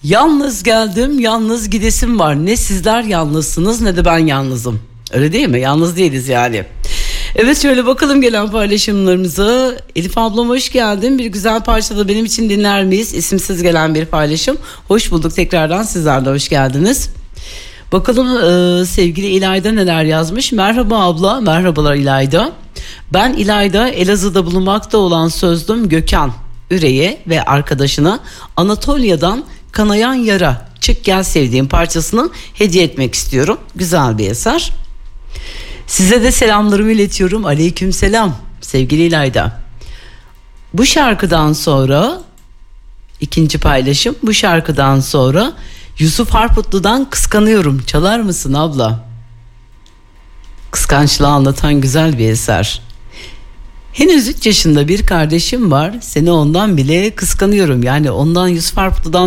Yalnız geldim, yalnız gidesim var. Ne sizler yalnızsınız ne de ben yalnızım. Öyle değil mi? Yalnız değiliz yani. Evet, şöyle bakalım gelen paylaşımlarımıza. Elif ablam hoş geldin. Bir güzel parçada benim için dinler miyiz? İsimsiz gelen bir paylaşım. Hoş bulduk tekrardan, sizler de hoş geldiniz. Bakalım sevgili İlayda neler yazmış. Merhaba abla, merhabalar İlayda. Ben İlayda, Elazığ'da bulunmakta olan sözlüm Gökhan Üre'ye ve arkadaşına Anatolia'dan Kanayan Yara Çık Gel sevdiğim parçasını hediye etmek istiyorum. Güzel bir eser. Size de selamlarımı iletiyorum. Aleyküm selam sevgili İlayda. Bu şarkıdan sonra ikinci paylaşım. Bu şarkıdan sonra Yusuf Harputlu'dan Kıskanıyorum. Çalar mısın abla? Kıskançlığı anlatan güzel bir eser. Henüz 3 yaşında bir kardeşim var. Seni ondan bile kıskanıyorum. Yani ondan, Yusuf Harputlu'dan